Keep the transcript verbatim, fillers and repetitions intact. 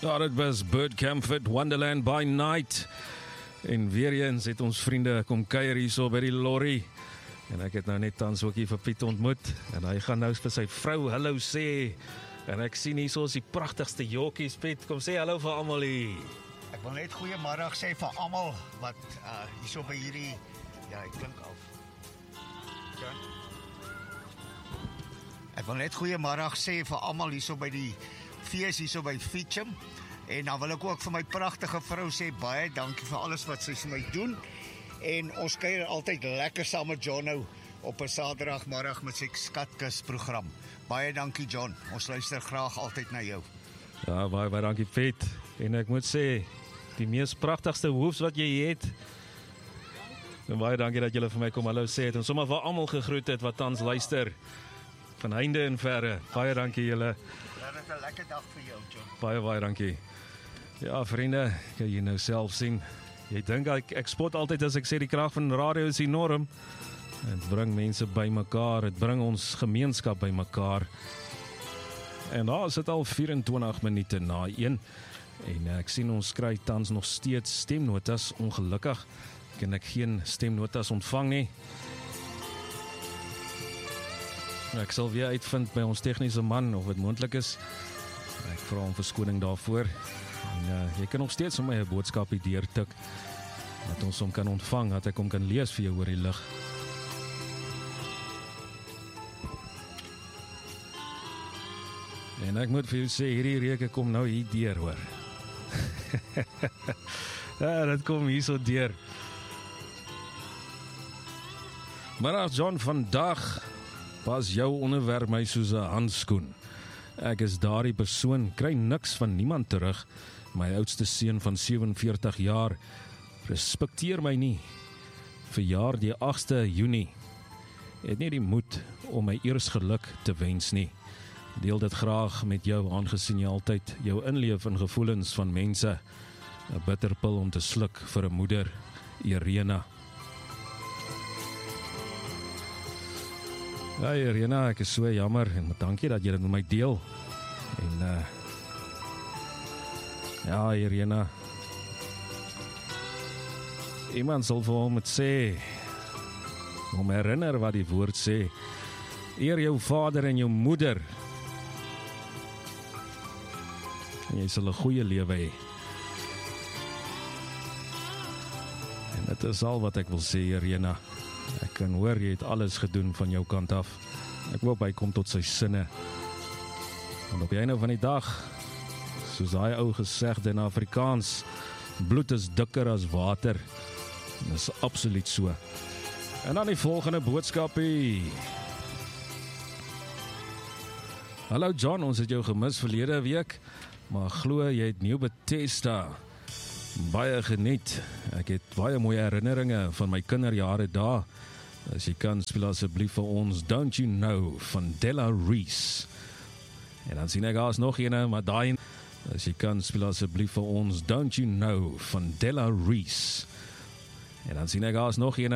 Ja, dit was Bert Kaempfert, Wonderland by Night. En weer eens het ons vriende kom kuier hier so by die lorry. En ek het nou net tans ook hier vir Piet ontmoet. En hy gaan nou vir sy vrou hallo sê. En ek sien hier so is die pragtigste jokkies, Piet. Kom sê hallo vir almal hier. Ek wil net goeiemiddag sê vir almal wat uh, hier so by hierdie, ja, ek klink af. Ja. Ek wil net goeiemiddag sê vir almal hier so by die fees hier so by Fietcham. En dan wil ek ook vir my pragtige vrou sê, baie dankie vir alles wat sy vir my doen. En ons kuier altyd lekker saam met John nou op 'n Saterdagmiddag met sy Skatkus program. Baie dankie John, ons luister graag altyd na jou. Ja, baie, baie dankie Piet. En ek moet sê, die mees pragtigste hoofs wat jy het. En baie dankie dat julle vir my kom hallo sê het. En sommer vir almal gegroet het wat tans luister. Van heinde en verre. Baie dankie julle. Ja, dit is 'n lekker dag vir jou John. Baie, baie dankie. Ja, vriende, kan jy nou self sien. Jy dink ek, ek spot altyd as ek sê die krag van radio is enorm. Het bring mense by mekaar, het bring ons gemeenskap by mekaar. En daar is dit al vyf-en-twintig minute na een. En ek sien ons kry tans nog steeds stemnotas, ongelukkig. Kan ek geen stemnotas ontvang nie. Ek sal weer uitvind by ons tegniese man of dit moontlik is. Ek vra om verskoning daarvoor. En uh, jy kan nog steeds vir my 'n boodskapie deurtik dat ons hom kan ontvang, dat ek hom kan lees vir jou oor die lig. En ek moet vir jou sê, hierdie reuke kom nou hier deur, hoor. Ja, dit kom hier so deur. Maar as John, vandag pas jou onderwerp my soos 'n handskoen. Ek is daardie persoon, kry niks van niemand terug. My oudste seun van sewenveertig jaar respekteer my nie. Verjaar die agste Junie. Het nie die moed om my eers geluk te wens nie. Deel dit graag met jou, aangesien jy altyd jou inleef in gevoelens van mense. 'n Bitterpil om te sluk vir 'n moeder, Irena. Ja, Irena, ek is so jammer en dankie dat jy dit met my deel. En uh, ja, Irena, iemand sal vir hom het sê, om herinner wat die woord sê, eer jou vader en jou moeder, en jy sal 'n goeie lewe hê. En dit is al wat ek wil sê, Irena. Ek kan hoor, jy het alles gedoen van jou kant af. Ek hoop hy kom tot sy sinne. Want op die einde van die dag, soos daai ou gesegde in Afrikaans, bloed is dikker as water. En dit is absoluut so. En dan die volgende boodskapie. Hallo John, ons het jou gemis verlede week, maar glo jy het New Bethesda baie geniet. Ek het baie mooi herinneringe van my kinderjare daar. As jy kan, speel asseblief vir ons Don't You Know van Della Reese. En dan sien ek as nog ene, maar daai, as jy kan, speel asseblief vir ons Don't You Know van Della Reese. En dan sien ek as nog ene.